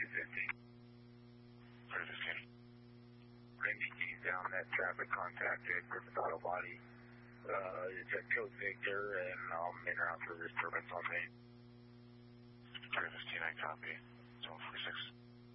315. Randy down that traffic contacted with auto body. It's at Code Victor and in route for disturbance on me. 315, I copy. Zone 46.